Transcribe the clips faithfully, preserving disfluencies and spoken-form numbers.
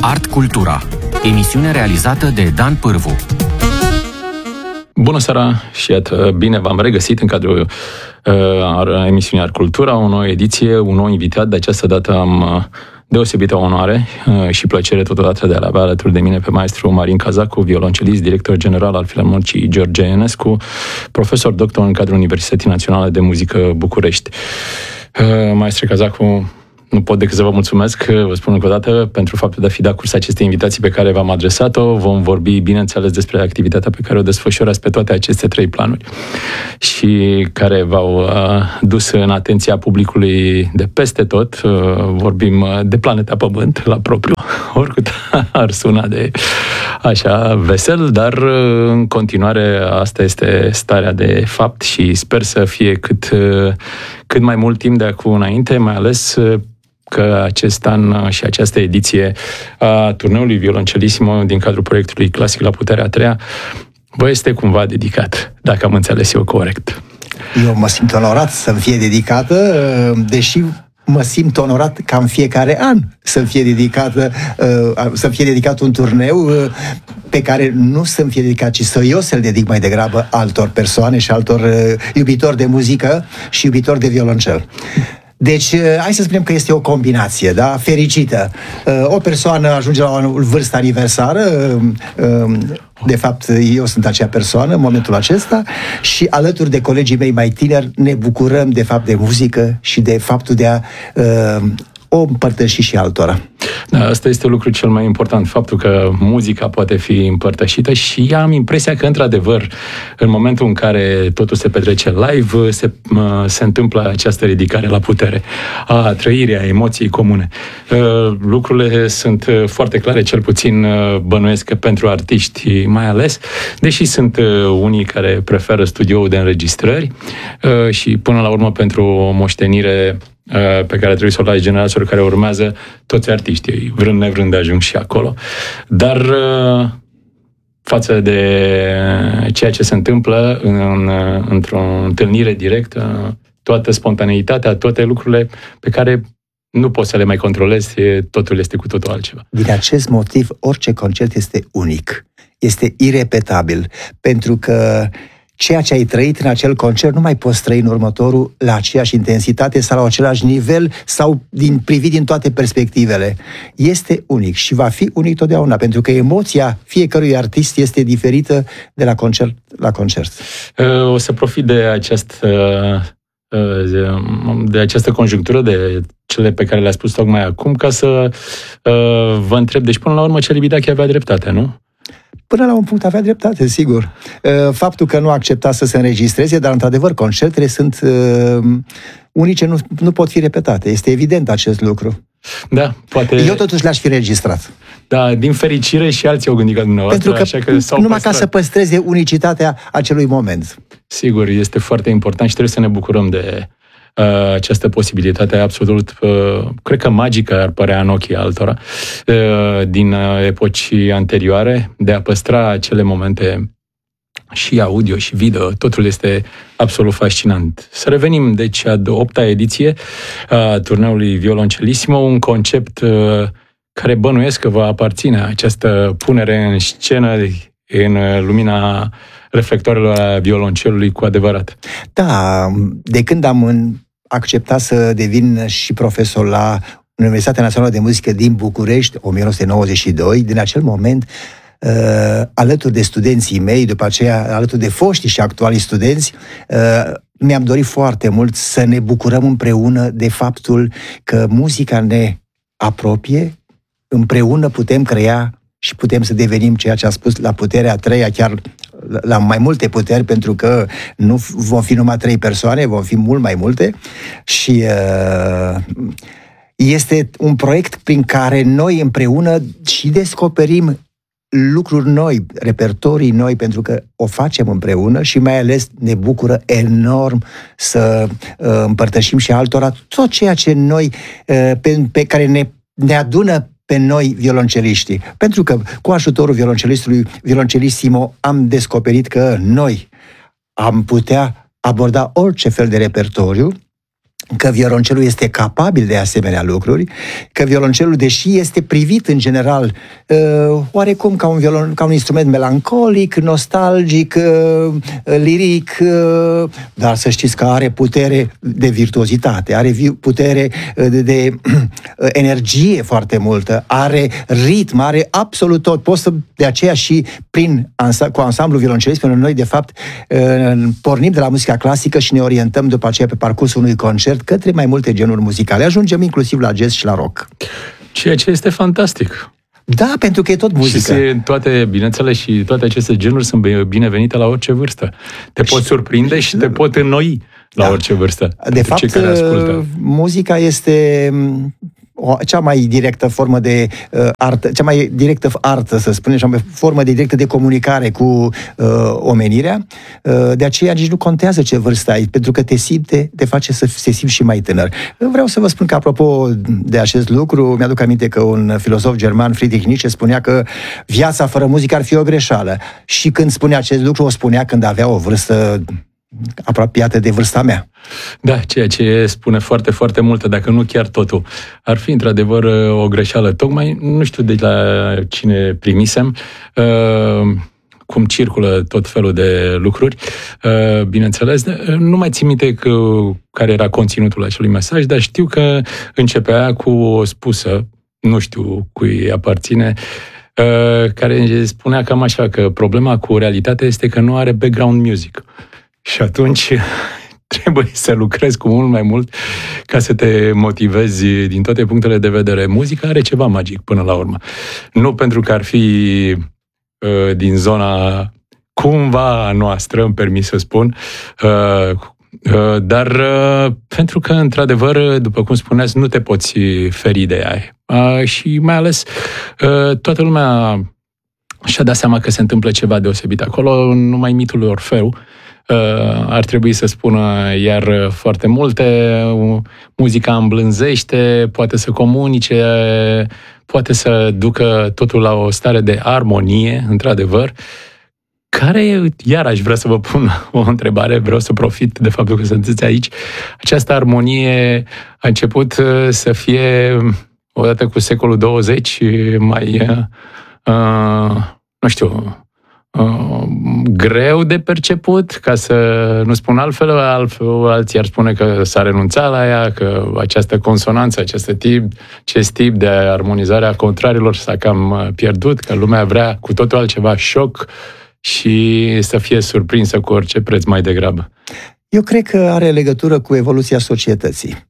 Art Cultura, emisiune realizată de Dan Pârvu. Bună seara și iată, bine v-am regăsit în cadrul uh, emisiunii Art Cultura, o nouă ediție, un nou invitat. De această dată am uh, deosebită onoare uh, și plăcere totodată de a-l avea alături de mine pe maestru Marin Cazacu, violoncelist, director general al Filarmonicii George Enescu, profesor doctor în cadrul Universității Naționale de Muzică București. Uh, maestre Cazacu, nu pot decât să vă mulțumesc, vă spun încă o dată, pentru faptul de a fi dat curs acestei invitații pe care v-am adresat-o. Vom vorbi, bineînțeles, despre activitatea pe care o desfășurați pe toate aceste trei planuri și care v-au uh, dus în atenția publicului de peste tot. Uh, vorbim de planeta Pământ, la propriu, oricât ar suna de așa vesel, dar uh, în continuare asta este starea de fapt și sper să fie cât, uh, cât mai mult timp de acum înainte, mai ales uh, că acest an și această ediție a turneului Violoncelissimo din cadrul proiectului Clasic la Puterea a treia vă este cumva dedicat, dacă am înțeles eu corect. Eu mă simt onorat să-mi fie dedicată, deși mă simt onorat ca în fiecare an să-mi fie dedicată, să-mi fie dedicat un turneu pe care nu să-mi fie dedicat, ci să eu să-l dedic mai degrabă altor persoane și altor iubitori de muzică și iubitori de violoncel. Deci, hai să spunem că este o combinație, da? Fericită. O persoană ajunge la o vârstă aniversară, de fapt, eu sunt acea persoană în momentul acesta și alături de colegii mei mai tineri ne bucurăm de fapt de muzică și de faptul de a o împărtăși și altora. Da, asta este lucrul cel mai important, faptul că muzica poate fi împărtășită și am impresia că, într-adevăr, în momentul în care totul se petrece live, se, se întâmplă această ridicare la putere a trăirii, a emoției comune. Lucrurile sunt foarte clare, cel puțin bănuiesc că pentru artiști mai ales, deși sunt unii care preferă studioul de înregistrări și, până la urmă, pentru o moștenire pe care trebuie să o lași generațiilor care urmează, toți artiștii, vrând nevrând, ajung și acolo. Dar față de ceea ce se întâmplă în, într-o întâlnire directă, toată spontaneitatea, toate lucrurile pe care nu poți să le mai controlezi, totul este cu totul altceva. Din acest motiv, orice concert este unic, este irepetabil, pentru că ceea ce ai trăit în acel concert nu mai poți trăi în următorul la aceeași intensitate sau la același nivel sau din, privit din toate perspectivele. Este unic și va fi unic totdeauna, pentru că emoția fiecărui artist este diferită de la concert la concert. O să profit de această, de această conjunctură, de cele pe care le-a spus tocmai acum, ca să vă întreb, deci până la urmă Celibidache avea dreptate, nu? Până la un punct avea dreptate, sigur. Faptul că nu accepta să se înregistreze, dar într-adevăr concertele sunt uh, unice, nu, nu pot fi repetate. Este evident acest lucru. Da, poate... Eu totuși le-aș fi registrat. Da, din fericire și alții au gândit ca dumneavoastră. Pentru că, așa că s-au numai păstrat. Ca să păstreze unicitatea acelui moment. Sigur, este foarte important și trebuie să ne bucurăm de uh, această posibilitate absolut, uh, cred că magică ar părea în ochii altora, uh, din uh, epoci anterioare, de a păstra acele momente și audio și video, totul este absolut fascinant. Să revenim, deci, a opta ediție a turneului Violoncelissimo, un concept uh, care bănuiesc că va aparține această punere în scenă în lumina reflectoarelor a violoncelului cu adevărat. Da, de când am acceptat să devin și profesor la Universitatea Națională de Muzică din București, o mie nouă sute nouăzeci și doi, din acel moment, uh, alături de studenții mei, după aceea alături de foștii și actualii studenți, uh, mi-am dorit foarte mult să ne bucurăm împreună de faptul că muzica ne apropie, împreună putem crea și putem să devenim ceea ce a spus la puterea a treia, chiar la mai multe puteri, pentru că nu vom fi numai trei persoane, vom fi mult mai multe și uh, este un proiect prin care noi împreună și descoperim lucruri noi, repertorii noi, pentru că o facem împreună și mai ales ne bucură enorm să uh, împărtășim și altora tot ceea ce noi, uh, pe, pe care ne, ne adună pe noi violonceliștii. Pentru că cu ajutorul violoncelistului Violoncelissimo am descoperit că noi am putea aborda orice fel de repertoriu că violoncelul este capabil de asemenea lucruri, că violoncelul, deși este privit în general oarecum ca un, violon, ca un instrument melancolic, nostalgic, liric, dar să știți că are putere de virtuozitate, are putere de, de energie foarte multă, are ritm, are absolut tot. Poți să, de aceea și prin cu ansamblu violoncelist, pentru noi, de fapt, pornim de la muzica clasică și ne orientăm după aceea pe parcursul unui concert către mai multe genuri muzicale. Ajungem inclusiv la jazz și la rock. Ceea ce este fantastic. Da, pentru că e tot muzică. Și se, toate, bineînțeles, și toate aceste genuri sunt binevenite la orice vârstă. Te pot surprinde și te pot înnoi la da. orice vârstă. De fapt, cei care ascultă. Muzica este o, cea mai directă formă de uh, artă, cea mai directă artă, să spunem, cea mai formă de directă de comunicare cu uh, omenirea. Uh, de aceea nici nu contează ce vârstă ai, pentru că te simte, te face să se simți și mai tânăr. Vreau să vă spun că, apropo de acest lucru, mi-aduc aminte că un filozof german, Friedrich Nietzsche, spunea că viața fără muzică ar fi o greșeală. Și când spunea acest lucru, o spunea când avea o vârstă apropiată de vârsta mea. Da, ceea ce spune foarte, foarte multe, dacă nu chiar totul. Ar fi într-adevăr o greșeală. Tocmai, nu știu de la cine primisem, uh, cum circulă tot felul de lucruri, uh, bineînțeles, nu mai țin minte că, care era conținutul acelui mesaj, dar știu că începea cu o spusă, nu știu cui aparține, uh, care spunea cam așa, că problema cu realitatea este că nu are background music. Și atunci trebuie să lucrezi cu mult mai mult ca să te motivezi din toate punctele de vedere. Muzica are ceva magic până la urmă. Nu pentru că ar fi uh, din zona cumva noastră, îmi permis să spun, uh, uh, dar uh, pentru că, într-adevăr, după cum spuneați, nu te poți feri de ea. Uh, și mai ales uh, toată lumea și-a dat seama că se întâmplă ceva deosebit acolo, numai mitul Orfeu ar trebui să spună iar foarte multe. Muzica îmblânzește, poate să comunice, poate să ducă totul la o stare de armonie, într-adevăr, care, iar aș vrea să vă pun o întrebare, vreau să profit de faptul că sunteți aici. Această armonie a început să fie, odată cu secolul douăzeci, mai, uh, nu știu, Uh, greu de perceput, ca să nu spun altfel, altfel, alții ar spune că s-a renunțat la ea, că această consonanță, acest tip, acest tip de armonizare a contrarilor s-a cam pierdut, că lumea vrea cu totul altceva, șoc, și să fie surprinsă cu orice preț mai degrabă. Eu cred că are legătură cu evoluția societății.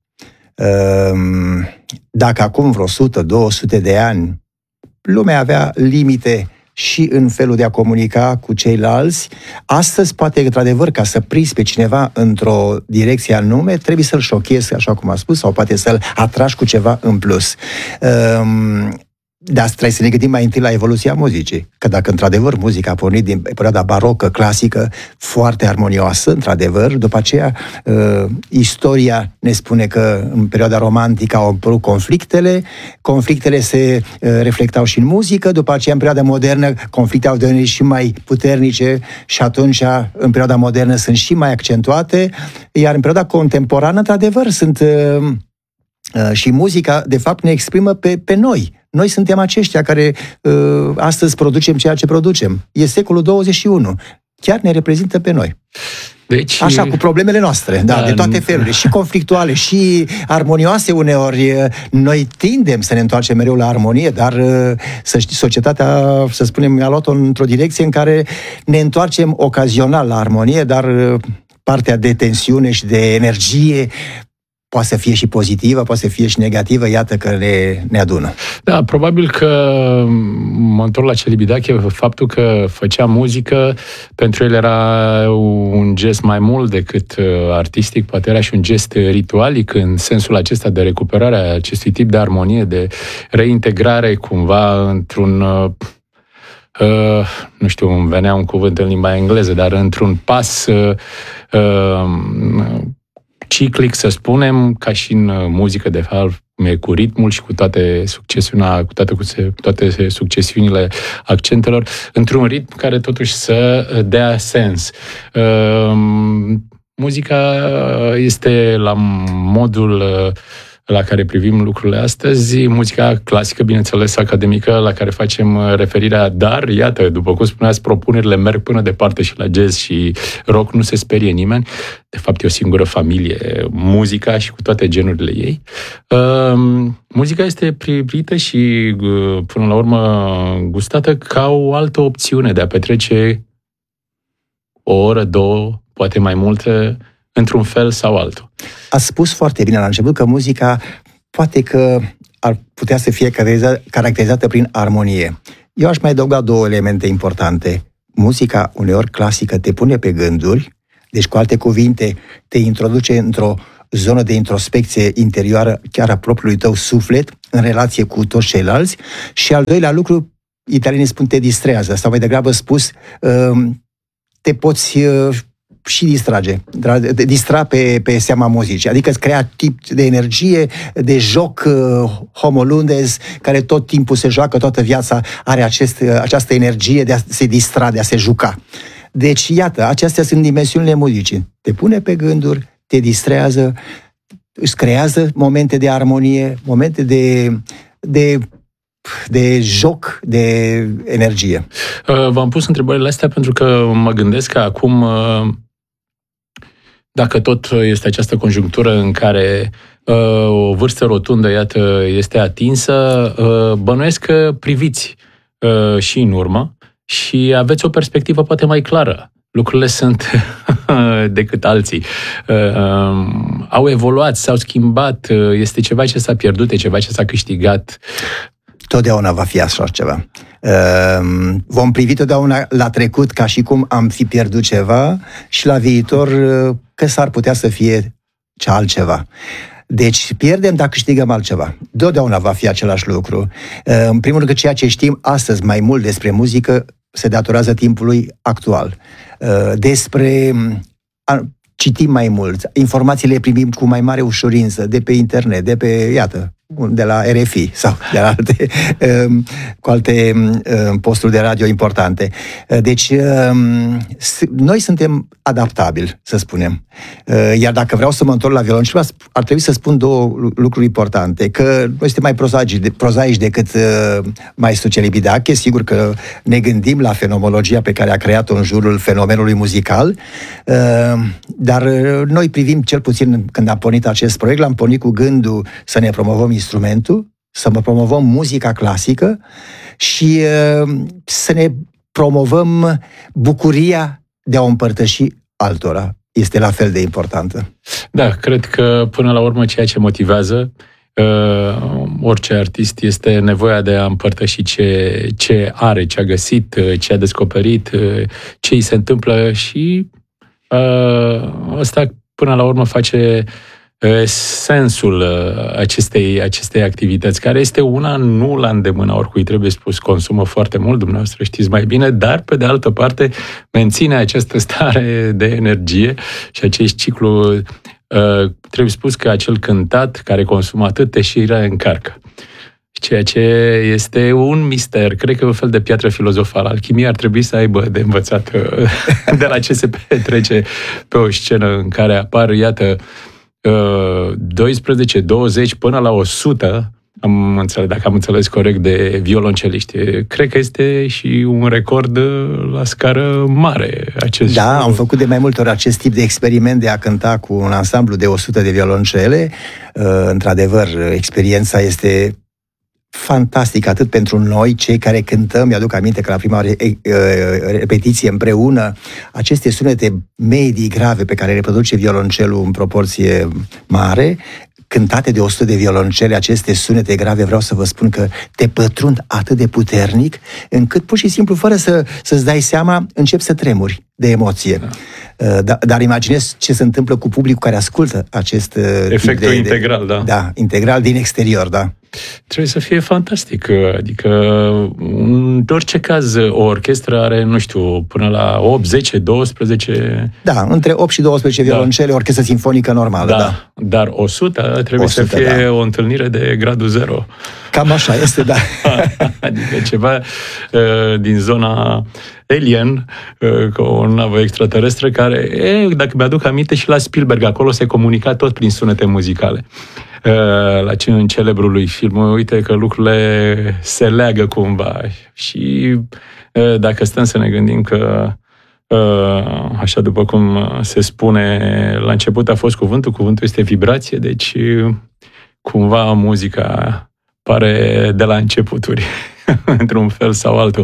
Dacă acum vreo o sută două sute de ani lumea avea limite și în felul de a comunica cu ceilalți, astăzi, poate, într-adevăr, ca să prinzi pe cineva într-o direcție anume, trebuie să-l șochezi, așa cum a spus, sau poate să-l atragi cu ceva în plus. Um, de asta trebuie să ne gândim mai întâi la evoluția muzicii. Că dacă, într-adevăr, muzica a pornit din perioada barocă, clasică, foarte armonioasă, într-adevăr, după aceea, uh, istoria ne spune că în perioada romantică au apărut conflictele, conflictele se uh, reflectau și în muzică, după aceea, în perioada modernă, conflictele au devenit și mai puternice și atunci, în perioada modernă, sunt și mai accentuate, iar în perioada contemporană, într-adevăr, sunt... Uh, Uh, și muzica, de fapt, ne exprimă pe, pe noi. Noi suntem aceștia care uh, astăzi producem ceea ce producem. E secolul douăzeci și unu. Chiar ne reprezintă pe noi. Deci, așa, cu problemele noastre, da, da, de toate felurile, și conflictuale, și armonioase uneori. Noi tindem să ne întoarcem mereu la armonie, dar, să știți, societatea, să spunem, a luat-o într-o direcție în care ne întoarcem ocazional la armonie, dar partea de tensiune și de energie poate să fie și pozitivă, poate să fie și negativă, iată că ne, ne adună. Da, probabil că, mă întorc la Celibidache, faptul că făcea muzică, pentru el era un gest mai mult decât artistic, poate era și un gest ritualic, în sensul acesta de recuperare a acestui tip de armonie, de reintegrare cumva într-un... Uh, nu știu, îmi venea un cuvânt în limba engleză, dar într-un pas... Uh, uh, ciclic, să spunem, ca și în muzică, de fapt, cu ritmul și cu toate succesiunea, cu toate, cu toate succesiunile accentelor, într-un ritm care totuși să dea sens. muzica este la modul la care privim lucrurile astăzi, muzica clasică, bineînțeles, academică, la care facem referirea, dar, iată, după cum spuneați, propunerile merg până departe și la jazz și rock, nu se sperie nimeni. De fapt, e o singură familie, muzica și cu toate genurile ei. Uh, muzica este privită și, până la urmă, gustată ca o altă opțiune de a petrece o oră, două, poate mai multe, într-un fel sau altul. Ați spus foarte bine la început că muzica poate că ar putea să fie caracterizată prin armonie. Eu aș mai adăuga două elemente importante. Muzica, uneori clasică, te pune pe gânduri, deci, cu alte cuvinte, te introduce într-o zonă de introspecție interioară chiar a propriului tău suflet, în relație cu toți ceilalți. Și al doilea lucru, italienii spun, te distrează, sau mai degrabă spus, te poți și distrage, distra pe, pe seama muzicii, adică îți crea tip de energie, de joc homolundes, care tot timpul se joacă, toată viața are acest, această energie de a se distra, de a se juca. Deci, iată, acestea sunt dimensiunile muzicii. Te pune pe gânduri, te distrează, îți creează momente de armonie, momente de, de, de joc, de energie. V-am pus întrebările astea pentru că mă gândesc că acum, dacă tot este această conjunctură în care o vârstă rotundă, iată, este atinsă, bănuiesc că priviți și în urmă și aveți o perspectivă poate mai clară. Lucrurile sunt decât alții. Au evoluat, s-au schimbat, este ceva ce s-a pierdut, e ceva ce s-a câștigat. Totdeauna va fi așa ceva. Vom privi totdeauna la trecut ca și cum am fi pierdut ceva și la viitor că s-ar putea să fie ce altceva. Deci pierdem, dar câștigăm altceva. Totdeauna va fi același lucru. În primul rând că ceea ce știm astăzi mai mult despre muzică se datorează timpului actual. Despre citim mai mult, informațiile primim cu mai mare ușurință de pe internet, de pe, iată, de la R F I sau de la alte, cu alte posturi de radio importante. Deci, noi suntem adaptabili, să spunem. Iar dacă vreau să mă întorc la violoncel, ar trebui să spun două lucruri importante, că noi suntem mai prozaici, prozaici decât maestru Celibidache. Sigur că ne gândim la fenomenologia pe care a creat-o în jurul fenomenului muzical, dar noi privim, cel puțin când am pornit acest proiect, l-am pornit cu gândul să ne promovăm instrumentul, să mă promovăm muzica clasică și uh, să ne promovăm bucuria de a o împărtăși altora. Este la fel de importantă. Da, cred că până la urmă ceea ce motivează uh, orice artist este nevoia de a împărtăși ce, ce are, ce a găsit, ce a descoperit, ce îi se întâmplă și uh, ăsta până la urmă face sensul acestei, acestei activități, care este una nu la îndemâna oricui, trebuie spus, consumă foarte mult, dumneavoastră știți mai bine, dar pe de altă parte menține această stare de energie și acest ciclu, trebuie spus că acel cântat care consumă atât te și încarcă. Ceea ce este un mister, cred că e un fel de piatră filozofală. Alchimia ar trebui să aibă de învățat de la ce se petrece pe o scenă în care apar, iată, doisprezece, douăzeci până la o sută, am înțeles, dacă am înțeles corect, de violonceliști. Cred că este și un record la scară mare acest. Da, am făcut de mai multe ori acest tip de experiment de a cânta cu un ansamblu de o sută de violoncele. Într-adevăr, experiența este fantastic, atât pentru noi, cei care cântăm. Mi-aduc aminte că la prima repetiție împreună, aceste sunete medii grave pe care le produce violoncelul în proporție mare, cântate de o sută de violoncele, aceste sunete grave, vreau să vă spun că te pătrund atât de puternic, încât pur și simplu, fără să, să-ți dai seama, începi să tremuri de emoție. Da. Dar, dar imaginez ce se întâmplă cu publicul care ascultă acest efectul de, integral, de, da. Da, integral din exterior, da. Trebuie să fie fantastic, adică în orice caz o orchestră are, nu știu, până la opt, zece, doisprezece... Da, între opt și douăsprezece da. violoncele, orchestră simfonică normală, da. da. Dar o sută trebuie o sută, să fie da. o întâlnire de gradul zero. Cam așa este, da. Adică ceva uh, din zona Alien, uh, cu o navă extraterestră care, e, dacă mi-aduc aminte, și la Spielberg, acolo se comunica tot prin sunete muzicale. Uh, la în celebrul lui film, uite că lucrurile se leagă cumva și uh, dacă stăm să ne gândim că uh, așa după cum se spune la început a fost cuvântul, cuvântul este vibrație, deci uh, cumva muzica pare de la începuturi, într-un fel sau altul.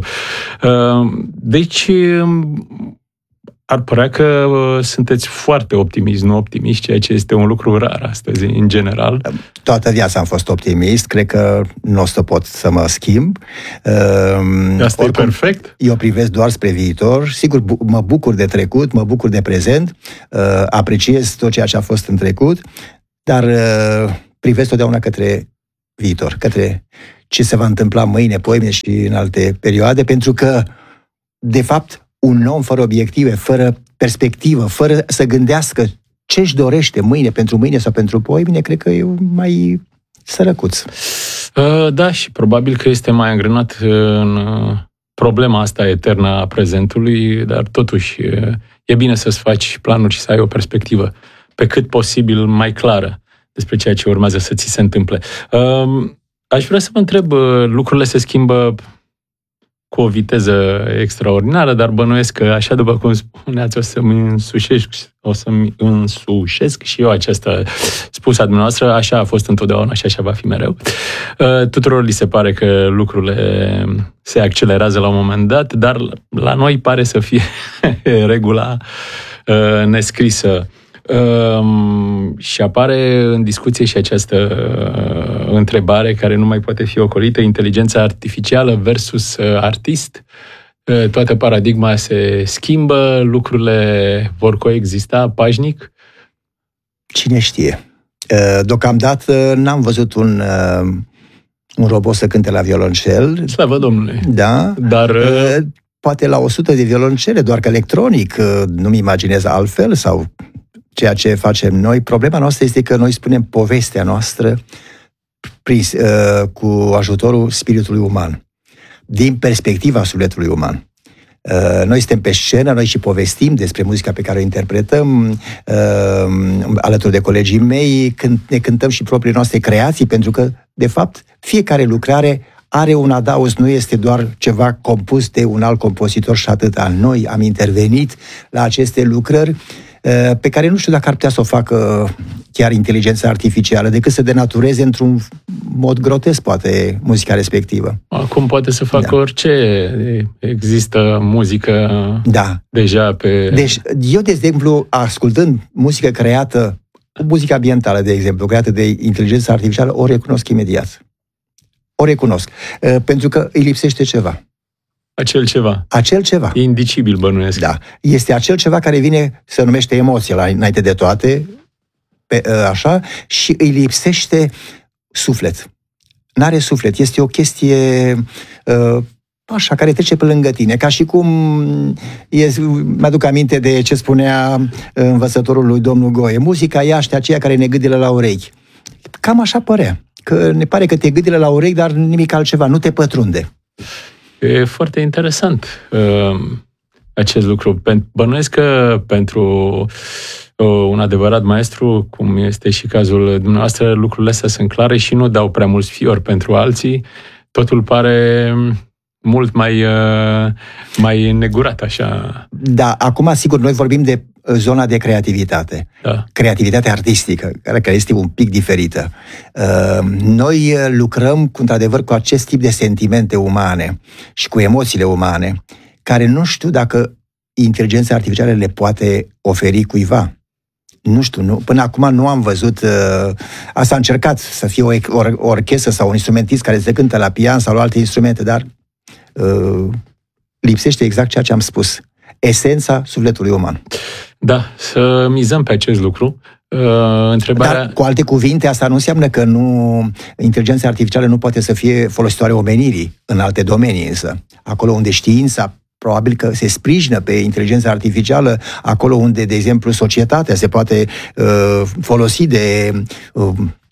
Deci, ar părea că sunteți foarte optimiști, nu optimiști, ceea ce este un lucru rar astăzi, în general. Toată viața am fost optimist, cred că nu o să pot să mă schimb. Asta Oricum, e perfect. Eu privesc doar spre viitor, sigur mă bucur de trecut, mă bucur de prezent, apreciez tot ceea ce a fost în trecut, dar privesc totdeauna către viitor, către ce se va întâmpla mâine, poimine și în alte perioade, pentru că, de fapt, un om fără obiective, fără perspectivă, fără să gândească ce își dorește mâine, pentru mâine sau pentru poimine, cred că e mai sărăcuț. Da, și probabil că este mai angrenat în problema asta eternă a prezentului, dar totuși e bine să-ți faci planuri și să ai o perspectivă pe cât posibil mai clară despre ceea ce urmează să ți se întâmple. Aș vrea să vă întreb, lucrurile se schimbă cu o viteză extraordinară, dar bănuiesc că, așa după cum spuneați, o să-mi însușesc, o să-mi însușesc și eu această spusă a dumneavoastră, așa a fost întotdeauna și așa va fi mereu. Tuturor li se pare că lucrurile se accelerează la un moment dat, dar la noi pare să fie regula nescrisă. Um, și apare în discuție și această uh, întrebare care nu mai poate fi ocolită: inteligența artificială versus uh, artist. Uh, toată paradigma se schimbă, lucrurile vor coexista pașnic? Cine știe? Uh, deocamdată n-am văzut un, uh, un robot să cânte la violoncel. Slavă Domnului! Da, dar... Uh... Poate la o sută de violoncele, doar că electronic, uh, nu-mi imaginez altfel, sau ceea ce facem noi. Problema noastră este că noi spunem povestea noastră prin, uh, cu ajutorul spiritului uman, din perspectiva sufletului uman. Uh, noi suntem pe scenă, noi și povestim despre muzica pe care o interpretăm, uh, alături de colegii mei, când ne cântăm și propriile noastre creații, pentru că, de fapt, fiecare lucrare are un adaos, nu este doar ceva compus de un alt compozitor și atâta. Noi am intervenit la aceste lucrări pe care nu știu dacă ar putea să o facă chiar inteligența artificială, decât să denatureze într-un mod grotesc, poate, muzica respectivă. Acum poate să facă da. Orice. Există muzică da. deja pe... Deci, eu, de exemplu, ascultând muzică creată, muzică ambientală, de exemplu, creată de inteligența artificială, o recunosc imediat. O recunosc. Pentru că îi lipsește ceva. Acel ceva. Acel ceva. E indicibil, bănuiesc. Da. Este acel ceva care vine, se numește emoție, la înainte de toate, pe, așa, și îi lipsește suflet. N-are suflet. Este o chestie așa, care trece pe lângă tine. Ca și cum, e, mi-aduc aminte de ce spunea învățătorul lui domnul Goe, muzica e aștea aceea care ne gâdilă la urechi. Cam așa părea. Că ne pare că te gâdilă la urechi, dar nimic altceva, nu te pătrunde. E foarte interesant uh, acest lucru. Bănuiesc că pentru uh, un adevărat maestru, cum este și cazul dumneavoastră, lucrurile astea sunt clare și nu dau prea mulți fiori pentru alții. Totul pare mult mai, uh, mai negurat, așa. Da, acum, sigur, noi vorbim de zona de creativitate. Da. Creativitatea artistică, care este un pic diferită. Noi lucrăm, cu, într-adevăr, cu acest tip de sentimente umane și cu emoțiile umane, care nu știu dacă inteligența artificială le poate oferi cuiva. Nu știu, nu, până acum nu am văzut, uh, asta a încercat să fie o, or, o orchestră sau un instrumentist care se cântă la pian sau la alte instrumente, dar uh, lipsește exact ceea ce am spus. Esența sufletului uman. Da, să mizăm pe acest lucru. Uh, întrebarea... Dar, cu alte cuvinte, asta nu înseamnă că nu, inteligența artificială nu poate să fie folositoare omenirii în alte domenii, însă. Acolo unde știința probabil că se sprijină pe inteligența artificială, acolo unde, de exemplu, societatea se poate uh, folosi de uh,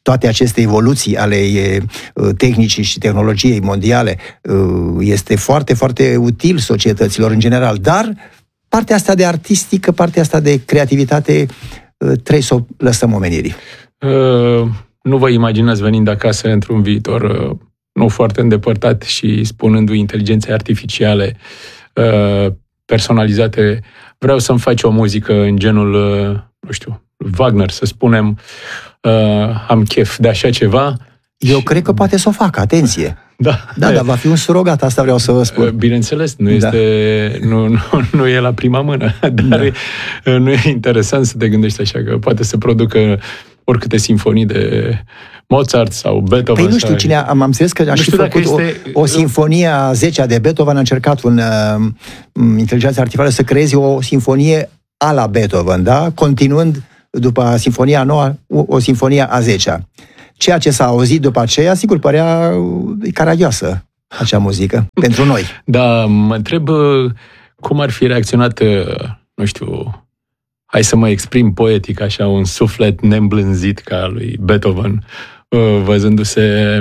toate aceste evoluții ale tehnicii și tehnologiei mondiale este foarte, foarte util societăților în general, dar partea asta de artistică, partea asta de creativitate trebuie să o lăsăm omenirii. Uh, nu vă imaginați venind acasă într-un viitor uh, nu foarte îndepărtat și spunându-i inteligenței artificiale uh, personalizate, vreau să-mi faci o muzică în genul, uh, nu știu, Wagner, să spunem, uh, am chef de așa ceva. Eu cred că poate să o facă, atenție. Da, da, dar va fi un surogat, asta vreau să vă spun. Bineînțeles, nu, este, da. nu, nu, nu e la prima mână, dar da. Nu e interesant să te gândești așa, că poate să producă oricâte simfonii de Mozart sau Beethoven. Păi nu știu cine, am, am înțeles că a și făcut este... o, o sinfonie a zecea de Beethoven, a încercat un uh, inteligență artificială să creeze o sinfonie a la Beethoven, da? Continuând după sinfonia a noua, o, o sinfonie a zecea. Ceea ce s-a auzit după aceea, sigur, părea caragioasă acea muzică, pentru noi. Da, mă întreb cum ar fi reacționat, nu știu, hai să mă exprim poetic, așa, un suflet neîmblânzit ca lui Beethoven, văzându-se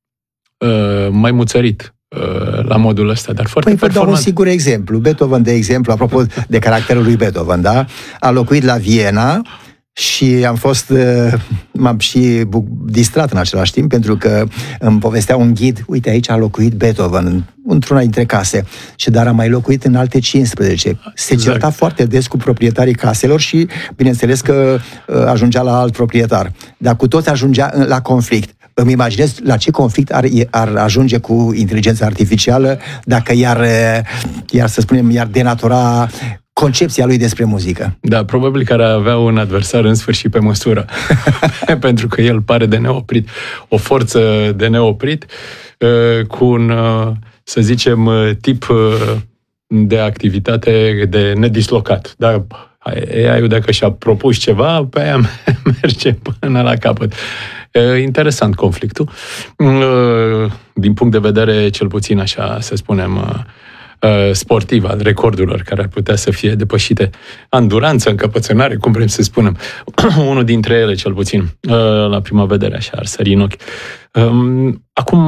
mai muțărit la modul ăsta, dar foarte păi, performant. Păi, dau un sigur exemplu. Beethoven, de exemplu, apropo de caracterul lui Beethoven, da? A locuit la Viena, și am fost, m-am și distrat în același timp, pentru că îmi povestea un ghid, uite, aici a locuit Beethoven, într-una dintre case, și dar a mai locuit în alte cincisprezece. Se exact. certa foarte des cu proprietarii caselor și, bineînțeles că ajungea la alt proprietar. Dar cu toți ajungea la conflict. Îmi imaginez la ce conflict ar, ar ajunge cu inteligența artificială dacă iar, iar, să spunem, iar denatura concepția lui despre muzică. Da, probabil că ar avea un adversar în sfârșit pe măsură. Pentru că el pare de neoprit. O forță de neoprit cu un, să zicem, tip de activitate de nedislocat. Da, A I-ul dacă și-a propus ceva, pe aia merge până la capăt. Interesant conflictul. Din punct de vedere, cel puțin așa, să spunem, sportiv, al recordurilor care ar putea să fie depășite. Anduranță, încăpățânare, cum vrem să spunem. Unul dintre ele, cel puțin, la prima vedere, așa, ar sări în ochi. Acum,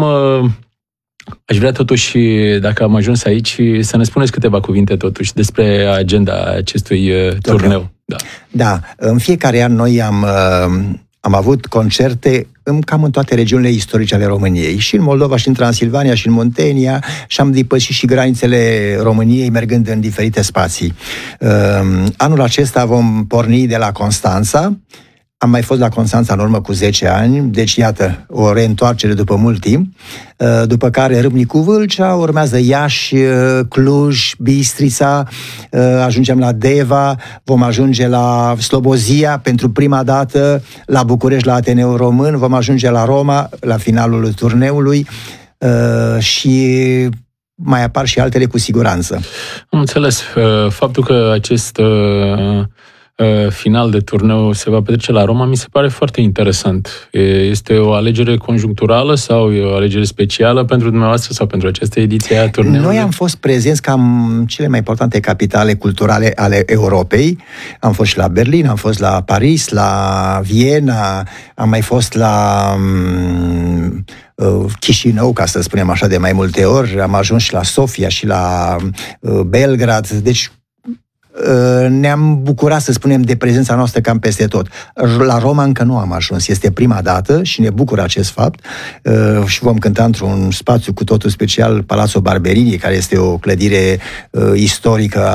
aș vrea totuși, dacă am ajuns aici, să ne spuneți câteva cuvinte totuși despre agenda acestui turneu. Da. Da, în fiecare an noi am... Am avut concerte în, cam în toate regiunile istorice ale României, și în Moldova, și în Transilvania, și în Muntenia, și am depășit și granițele României mergând în diferite spații. Anul acesta vom porni de la Constanța. Am mai fost la Constanța în urmă cu zece ani, deci iată, o reîntoarcere după mult timp, după care Râmnicu Vâlcea, urmează Iași, Cluj, Bistrița, ajungem la Deva, vom ajunge la Slobozia pentru prima dată, la București, la Ateneul Român, vom ajunge la Roma, la finalul turneului și mai apar și altele cu siguranță. Am înțeles. Faptul că acest final de turneu se va petrece la Roma, mi se pare foarte interesant. Este o alegere conjuncturală sau e o alegere specială pentru dumneavoastră sau pentru această ediție a turneului? Noi am fost prezenți cam cele mai importante capitale culturale ale Europei. Am fost și la Berlin, am fost la Paris, la Viena, am mai fost la um, uh, Chișinău, ca să spunem așa, de mai multe ori. Am ajuns și la Sofia și la uh, Belgrad. Deci ne-am bucurat, să spunem, de prezența noastră cam peste tot. La Roma încă nu am ajuns. Este prima dată și ne bucură acest fapt și vom cânta într-un spațiu cu totul special, Palazzo Barberini, care este o clădire istorică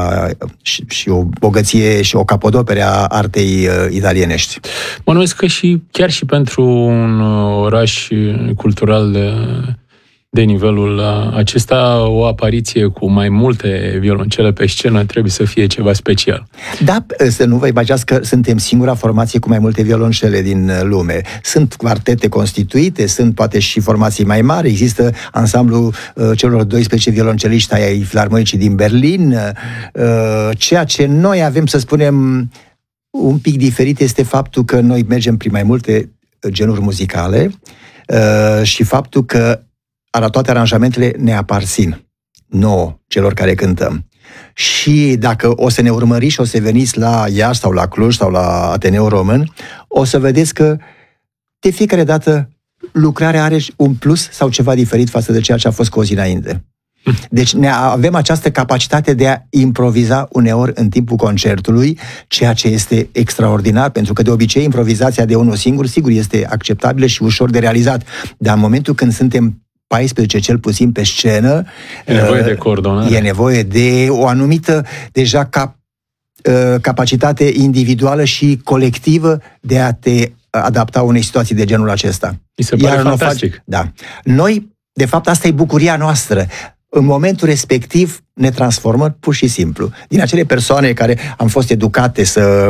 și o bogăție și o capodopere a artei italienești. Mă nuiesc că și chiar și pentru un oraș cultural de de nivelul acesta, o apariție cu mai multe violoncele pe scenă trebuie să fie ceva special. Da, să nu vă imaginați că suntem singura formație cu mai multe violoncele din lume. Sunt quartete constituite, sunt poate și formații mai mari, există ansamblul uh, celor doisprezece violonceliști ai Filarmonicii din Berlin. Uh, ceea ce noi avem, să spunem, un pic diferit este faptul că noi mergem prin mai multe genuri muzicale uh, și faptul că toate aranjamentele ne aparțin nouă, celor care cântăm. Și dacă o să ne urmăriți și o să veniți la Iași sau la Cluj sau la Ateneul Român, o să vedeți că de fiecare dată lucrarea are un plus sau ceva diferit față de ceea ce a fost cu o zi înainte. Deci ne avem această capacitate de a improviza uneori în timpul concertului, ceea ce este extraordinar, pentru că de obicei improvizația de unul singur, sigur, este acceptabilă și ușor de realizat. Dar în momentul când suntem paisprezece cel puțin pe scenă, e nevoie de coordonare. E nevoie de o anumită deja cap, capacitate individuală și colectivă de a te adapta unei situații de genul acesta. Mi se pare fantastic. Fac, da. Noi, de fapt, asta e bucuria noastră. În momentul respectiv ne transformăm pur și simplu. Din acele persoane care am fost educate să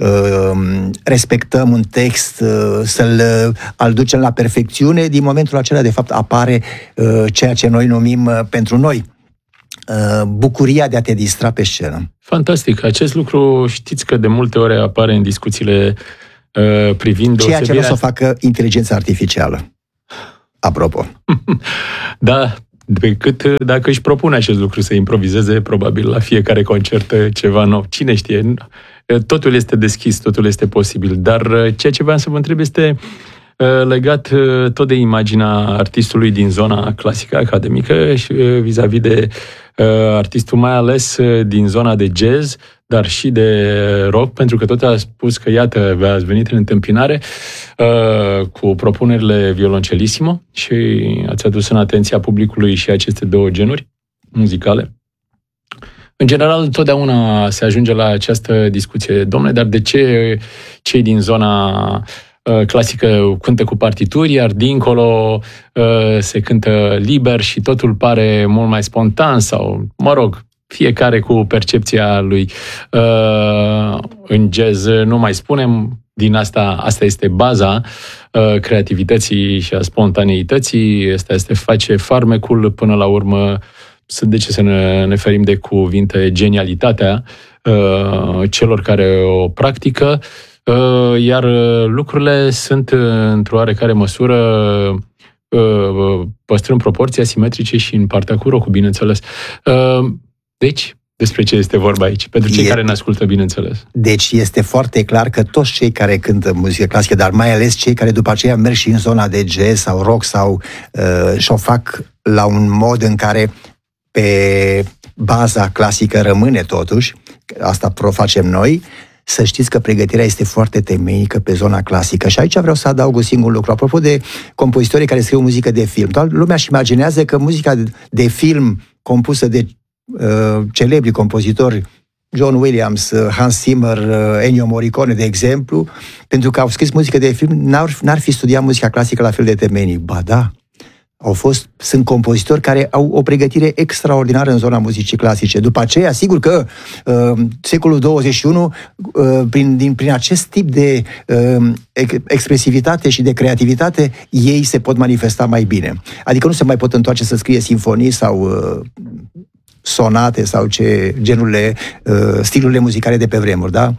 uh, respectăm un text, uh, să-l uh, ducem la perfecțiune, din momentul acela, de fapt, apare uh, ceea ce noi numim uh, pentru noi uh, bucuria de a te distra pe scenă. Fantastic. Acest lucru știți că de multe ori apare în discuțiile uh, privind ceea deosebirea... ce nu o să o facă inteligența artificială. Apropo. Da, decât dacă își propune acest lucru să improvizeze, probabil la fiecare concert ceva nou. Cine știe? Totul este deschis, totul este posibil. Dar ceea ce vreau să vă întreb este legat tot de imaginea artistului din zona clasică academică și vis-a-vis de artistul mai ales din zona de jazz, dar și de rock, pentru că tot a spus că, iată, ați venit în întâmpinare uh, cu propunerile Violoncelissimo și ați adus în atenția publicului și aceste două genuri muzicale. În general, totdeauna se ajunge la această discuție, domnule, dar de ce cei din zona uh, clasică cântă cu partituri, iar dincolo uh, se cântă liber și totul pare mult mai spontan sau, mă rog, fiecare cu percepția lui. Uh, în jazz nu mai spunem, din asta, asta este baza uh, creativității și a spontaneității, asta este face farmecul, până la urmă, de ce să ne, ne ferim de cuvinte, genialitatea uh, celor care o practică, uh, iar lucrurile sunt într-o oarecare măsură uh, păstrând proporții asimetrice și în partea cu rock-ul, bineînțeles. Uh, Deci, despre ce este vorba aici? Pentru cei e, care ne ascultă, bineînțeles. Deci este foarte clar că toți cei care cântă muzică clasică, dar mai ales cei care după aceea merg și în zona de jazz sau rock sau uh, și o fac la un mod în care pe baza clasică rămâne totuși, asta facem noi, să știți că pregătirea este foarte temeinică pe zona clasică. Și aici vreau să adaug un singur lucru. Apropo de compozitorii care scriu muzică de film, toată lumea își imaginează că muzica de film compusă de Uh, celebri compozitori, John Williams, Hans Zimmer, Ennio Morricone, de exemplu, pentru că au scris muzică de film, n-ar, n-ar fi studiat muzica clasică la fel de temeinic. Ba da, au fost, sunt compozitori care au o pregătire extraordinară în zona muzicii clasice. După aceea, sigur că uh, secolul douăzeci și unu, uh, prin, din, prin acest tip de uh, expresivitate și de creativitate, ei se pot manifesta mai bine. Adică nu se mai pot întoarce să scrie simfonii sau uh, sonate sau ce genurile, uh, stilurile muzicale de pe vremuri, da?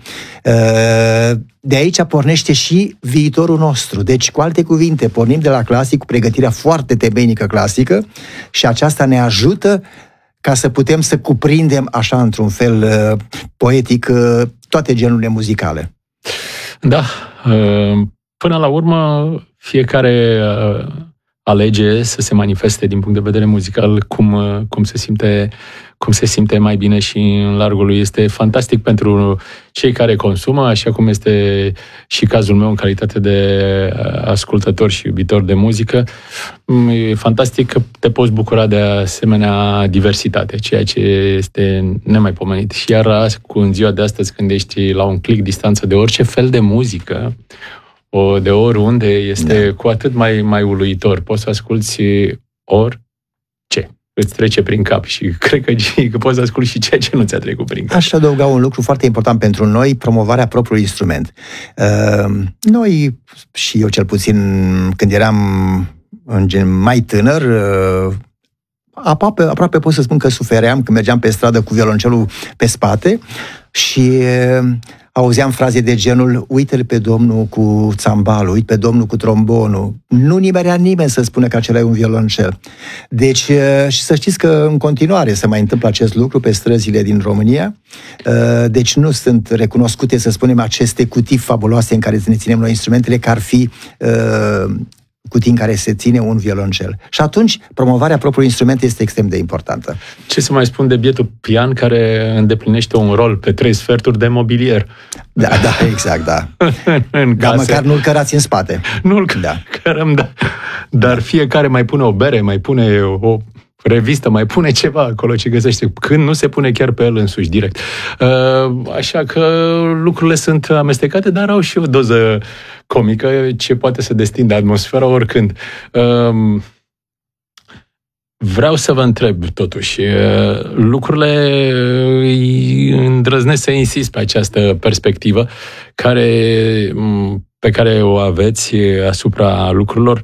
Uh, de aici pornește și viitorul nostru. Deci, cu alte cuvinte, pornim de la clasic, cu pregătirea foarte temeinică clasică și aceasta ne ajută ca să putem să cuprindem așa, într-un fel uh, poetic, uh, toate genurile muzicale. Da. Uh, până la urmă, fiecare uh, alege să se manifeste din punct de vedere muzical cum, cum, se simte, cum se simte mai bine și în largul lui. Este fantastic pentru cei care consumă, așa cum este și cazul meu în calitate de ascultător și iubitor de muzică. E fantastic că te poți bucura de asemenea diversitate, ceea ce este nemaipomenit. Și iar cu în ziua de astăzi, când ești la un click distanță de orice fel de muzică, o, de oriunde, este da. Cu atât mai, mai uluitor. Poți să asculți orice îți trece prin cap și cred că, că poți să asculti și ceea ce nu ți-a trecut prin cap. Aș adăuga un lucru foarte important pentru noi, promovarea propriului instrument. Noi, și eu cel puțin, când eram mai tânăr, aproape, aproape pot să spun că sufeream când mergeam pe stradă cu violoncelul pe spate și auzeam fraze de genul: uite-l pe domnul cu țambalul, uite pe domnul cu trombonul. Nu nimerea nimeni să spună că acela e un violoncel. Deci, și să știți că în continuare se mai întâmplă acest lucru pe străzile din România. Deci nu sunt recunoscute, să spunem, aceste cutii fabuloase în care ne ținem noi instrumentele, că ar fi cutii în care se ține un violoncel. Și atunci, promovarea propriului instrument este extrem de importantă. Ce să mai spun de bietul pian care îndeplinește un rol pe trei sferturi de mobilier? Da, da, exact, da. în Dar măcar nu-l cărați în spate. Nu-l da. cărăm, da. Dar fiecare mai pune o bere, mai pune o revistă, mai pune ceva acolo ce găsește, când nu se pune chiar pe el însuși direct. Așa că lucrurile sunt amestecate, dar au și o doză comică ce poate să destinde atmosfera oricând. Vreau să vă întreb, totuși, lucrurile îndrăznesc să insist pe această perspectivă care, pe care o aveți asupra lucrurilor.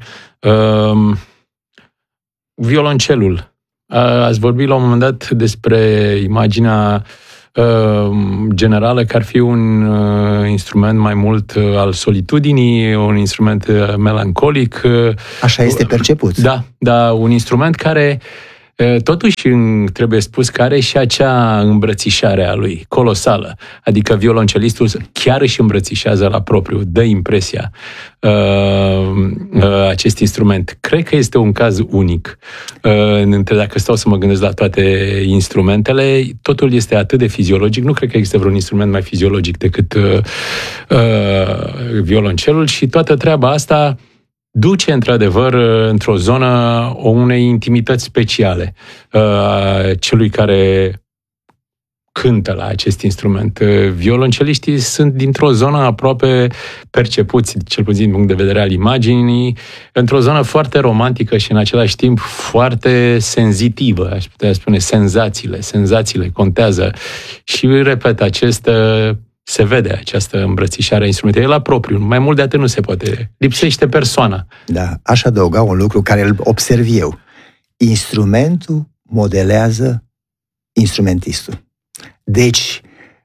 Violoncelul. Ați vorbit la un moment dat despre imaginea uh, generală că ar fi un uh, instrument mai mult uh, al solitudinii, un instrument uh, melancolic. Uh, Așa este perceput. Da, da, un instrument care totuși trebuie spus că are și acea îmbrățișare a lui, colosală. Adică violoncelistul chiar își îmbrățișează la propriu, dă impresia uh, uh, acest instrument. Cred că este un caz unic. Uh, dacă stau să mă gândesc la toate instrumentele, totul este atât de fiziologic. Nu cred că există vreun instrument mai fiziologic decât uh, uh, violoncelul și toată treaba asta duce, într-adevăr, într-o zonă o unei intimități speciale uh, celui care cântă la acest instrument. Violonceliștii sunt dintr-o zonă aproape percepuți, cel puțin din punct de vedere al imaginii, într-o zonă foarte romantică și în același timp foarte senzitivă, aș putea spune, senzațiile, senzațiile contează. Și, repet, acest se vede această îmbrățișare a instrumentului. E la propriu. Mai mult de atât nu se poate. Lipsește persoana. Da. Aș adăuga un lucru care îl observ eu. Instrumentul modelează instrumentistul. Deci,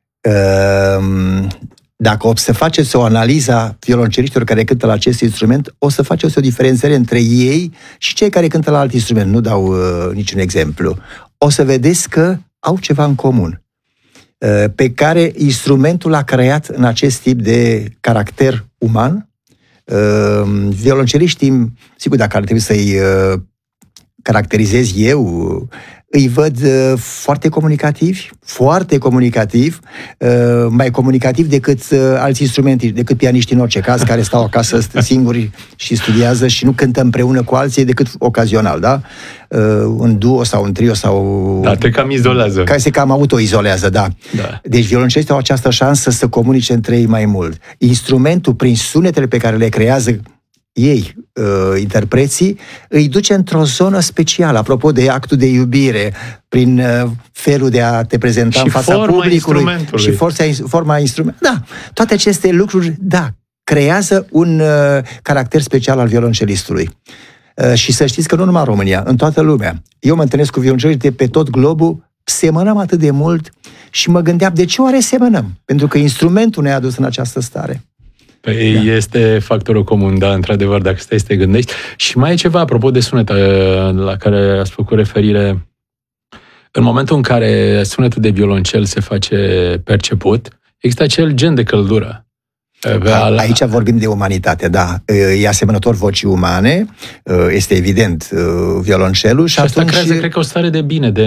dacă o să faceți o analiză a violonceliștilor care cântă la acest instrument, o să faceți o diferențiere între ei și cei care cântă la alt instrument. Nu dau uh, niciun exemplu. O să vedeți că au ceva în comun, pe care instrumentul l-a creat în acest tip de caracter uman. Violonceliștii, sigur, dacă ar trebui să-i caracterizez eu, îi văd foarte comunicativi, foarte comunicativi, mai comunicativ decât alți instrumenti, decât pianiștii în orice caz, care stau acasă singuri și studiază și nu cântă împreună cu alții decât ocazional, da? Un duo sau un trio sau... Da, te cam izolează. Care se cam autoizolează, da. da. Deci violonceliștii au această șansă să comunice între ei mai mult. Instrumentul, prin sunetele pe care le creează ei, uh, interpreții, îi duce într-o zonă specială, apropo de actul de iubire, prin uh, felul de a te prezenta și în fața publicului și forța, forma instrumentului. Da, toate aceste lucruri, da, creează un uh, caracter special al violoncelistului. Uh, și să știți că nu numai în România, în toată lumea. Eu mă întâlnesc cu violonceliști de pe tot globul, semănăm atât de mult și mă gândeam, de ce oare semănăm? Pentru că instrumentul ne-a adus în această stare. Păi da. Este factorul comun, da, într-adevăr, dacă stai să te gândești. Și mai e ceva, apropo de sunet, la care ați făcut referire. În momentul în care sunetul de violoncel se face perceput, există acel gen de căldură. A, aici vorbim de umanitate, da. E asemănător vocii umane, este evident violoncelul. Și, și asta atunci... creează, cred că, o stare de bine, de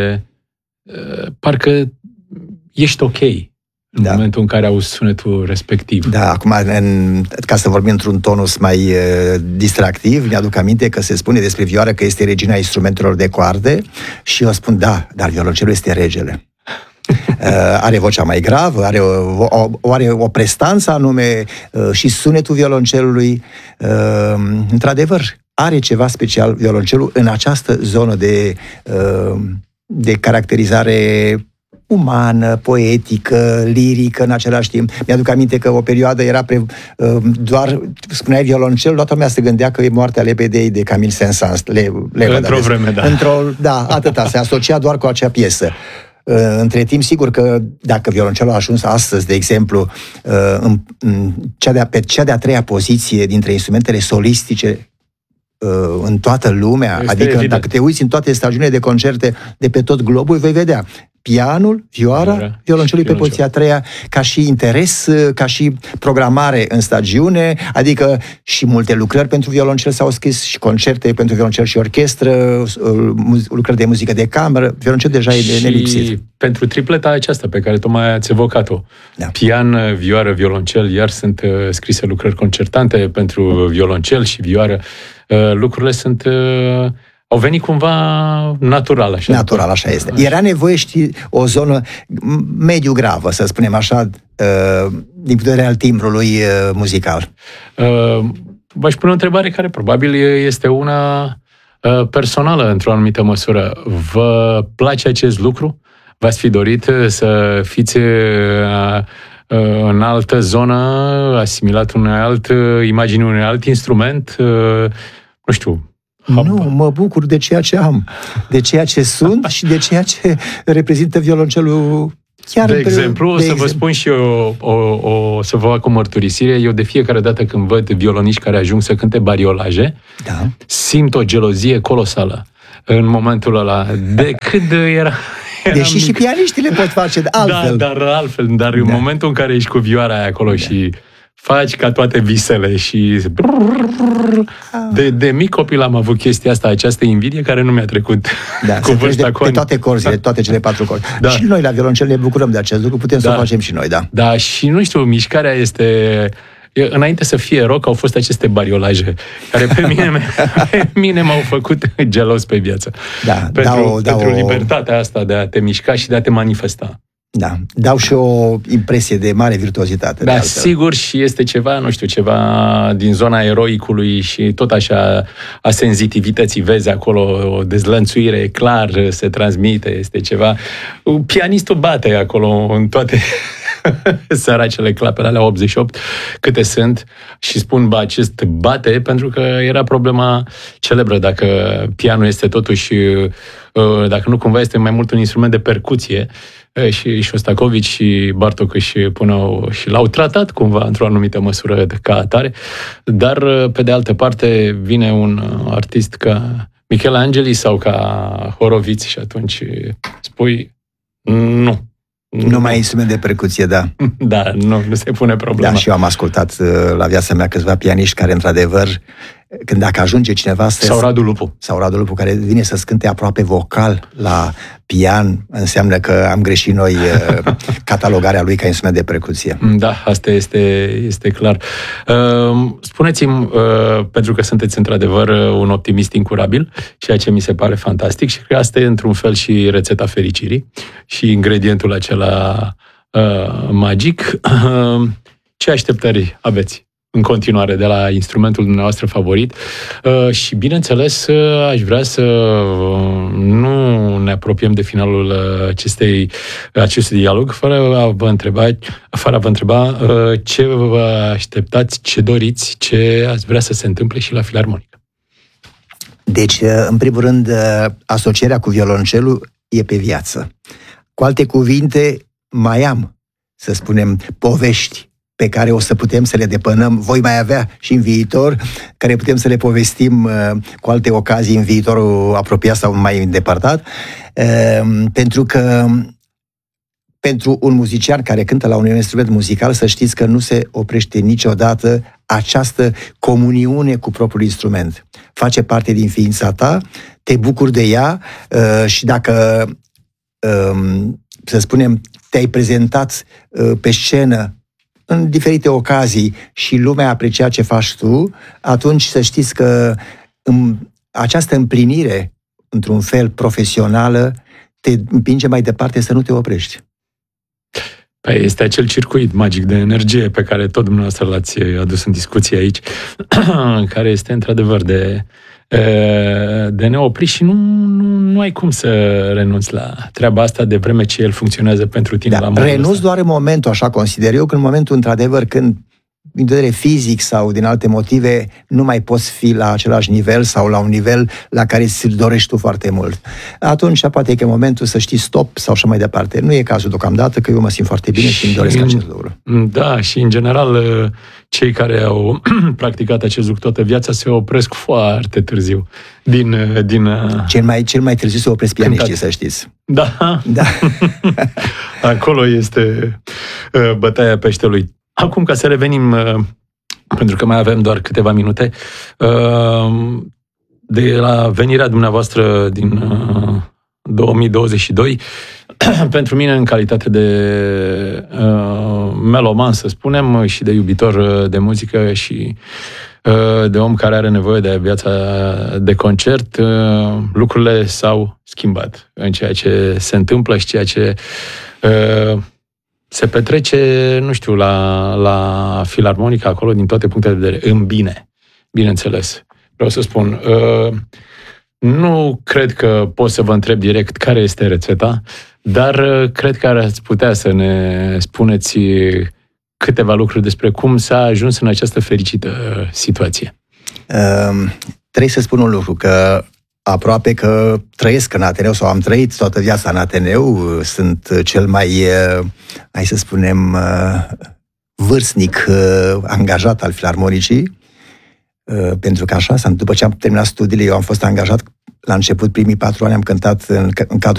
parcă ești ok. În da. momentul în care auzi sunetul respectiv. Da, acum, în, ca să vorbim într-un tonus mai uh, distractiv, mi-aduc aminte că se spune despre vioară că este regina instrumentelor de coarde și eu spun, da, dar violoncelul este regele. uh, are vocea mai gravă, are o, o, are o prestanță anume uh, și sunetul violoncelului. Uh, într-adevăr, are ceva special violoncelul în această zonă de, uh, de caracterizare umană, poetică, lirică în același timp. Mi-aduc aminte că o perioadă era pre, doar, spuneai violoncel, toată lumea se gândea că e moartea lepedei de Camille Saint-Saëns. Le, le Într-o vreme, da. Într-o, da, atâta, se asocia doar cu acea piesă. Între timp, sigur că dacă violoncelul a ajuns astăzi, de exemplu, în cea de-a, pe cea de-a treia poziție dintre instrumentele solistice în toată lumea, este adică evident. Dacă te uiți în toate stagiunile de concerte de pe tot globul, vei vedea pianul, vioara, violoncelul pe poziția a treia, ca și interes, ca și programare în stagiune, adică și multe lucrări pentru violoncel s-au scris, și concerte pentru violoncel și orchestră, lucrări de muzică de cameră, violoncelul deja e de nelipsit. Și pentru tripleta aceasta pe care tocmai ați evocat-o, da. Pian, vioară, violoncel, iar sunt uh, scrise lucrări concertante pentru violoncel și vioară. Uh, lucrurile sunt... Uh, au venit cumva natural, așa. Natural, așa este. Așa. Era nevoie, știi, o zonă mediu gravă, să spunem așa, din punct de vedere al timbrului muzical. V-aș pune o întrebare care probabil este una personală, într-o anumită măsură. Vă place acest lucru? V-ați fi dorit să fiți în altă zonă, asimilat unei alt, imagini unui alt instrument? Nu știu, Nu, mă bucur de ceea ce am, de ceea ce sunt și de ceea ce reprezintă violoncelul. Chiar de exemplu, o să exemplu. vă spun și eu, o, o, o să vă fac o mărturisire. Eu de fiecare dată când văd violoniști care ajung să cânte bariolaje, da. simt o gelozie colosală în momentul ăla. De cât de era... Deși mic. Și pianiștii le pot face altfel. Da, dar altfel. Dar da. în momentul în care ești cu vioara aia acolo da. și... faci ca toate visele și... De, de mic copil am avut chestia asta, această invidie care nu mi-a trecut da, cu vârsta cu ani. Pe toate corzile, toate cele patru corzi. Da. Și noi la violoncel ne bucurăm de acest lucru, putem da. să o facem și noi, da. Da, și nu știu, mișcarea este... Înainte să fie rock, au fost aceste bariolaje care pe mine, pe mine m-au făcut gelos pe viață. Da, pentru dau, pentru dau libertatea asta de a te mișca și de a te manifesta. Da, dau și o impresie de mare virtuozitate. Da, sigur, și este ceva, nu știu, ceva din zona eroicului și tot așa a senzitivității. Vezi acolo o dezlănțuire, clar se transmite, este ceva. Pianistul bate acolo în toate săracele clapele alea optzeci și opt, câte sunt, și spun, bă, acest bate, pentru că era problema celebră, dacă pianul este totuși, dacă nu cumva este mai mult un instrument de percuție, și Șostakovici și Bartók își puneau și l-au tratat cumva într-o anumită măsură ca atare, dar pe de altă parte vine un artist ca Michelangelo sau ca Horowitz și atunci spui nu. Nu mai instrument de percuție, da. Da, nu, nu se pune problema. Da, și eu am ascultat la viața mea câțiva pianiști care, într-adevăr, când dacă ajunge cineva să... Sau Radu Lupu. Sau Radu Lupu, care vine să scânte aproape vocal la pian, înseamnă că am greșit noi catalogarea lui ca instrument de percuție. Da, asta este, este clar. Spuneți-mi, pentru că sunteți într-adevăr un optimist incurabil, ceea ce mi se pare fantastic, și că asta e într-un fel și rețeta fericirii și ingredientul acela magic. Ce așteptări aveți în continuare de la instrumentul dumneavoastră favorit? Și, bineînțeles, aș vrea să nu ne apropiem de finalul acestei, acestui dialog fără a vă întreba, fără a vă întreba ce vă așteptați, ce doriți, ce ați vrea să se întâmple și la Filarmonică. Deci, în primul rând, asocierea cu violoncelul e pe viață. Cu alte cuvinte, mai am, să spunem, povești pe care o să putem să le depănăm, voi mai avea și în viitor, care putem să le povestim uh, cu alte ocazii în viitorul apropiat sau mai îndepărtat, uh, pentru că pentru un muzician care cântă la un instrument muzical, să știți că nu se oprește niciodată această comuniune cu propriul instrument. Face parte din ființa ta, te bucuri de ea uh, și dacă, uh, să spunem, te-ai prezentat uh, pe scenă în diferite ocazii și lumea aprecia ce faci tu, atunci să știți că în această împlinire, într-un fel profesională, te împinge mai departe să nu te oprești. Păi este acel circuit magic de energie pe care tot dumneavoastră l-ați adus în discuție aici, care este într-adevăr de, de neoprit și nu, nu, nu ai cum să renunți la treaba asta de vreme ce el funcționează pentru tine. Da, la renunți doar în momentul, așa consider eu, că în momentul, într-adevăr, când din vedere fizic sau din alte motive, nu mai poți fi la același nivel sau la un nivel la care ți-l dorești tu foarte mult. Atunci, poate că e momentul să știi stop sau așa mai departe. Nu e cazul deocamdată, că eu mă simt foarte bine și îmi doresc în, acest lucru. Da, și în general, cei care au practicat acest lucru toată viața se opresc foarte târziu. Din, din, cel, mai, cel mai târziu se opresc pianiștii, să știți. Da. da. Acolo este bătaia peștelui. Acum, ca să revenim, pentru că mai avem doar câteva minute, de la venirea dumneavoastră din două mii douăzeci și doi, pentru mine, în calitate de meloman, să spunem, și de iubitor de muzică și de om care are nevoie de viața de concert, lucrurile s-au schimbat în ceea ce se întâmplă și ceea ce se petrece, nu știu, la, la Filarmonica, acolo, din toate punctele de vedere, în bine, bineînțeles. Vreau să spun, uh, nu cred că pot să vă întreb direct care este rețeta, dar uh, cred că ați putea să ne spuneți câteva lucruri despre cum s-a ajuns în această fericită uh, situație. Uh, trebuie să spun un lucru, că aproape că trăiesc în Ateneu sau am trăit toată viața în Ateneu, sunt cel mai, hai să spunem, vârstnic angajat al Filarmonicii, pentru că așa, după ce am terminat studiile, eu am fost angajat la început, primii patru ani am cântat în, în cadrul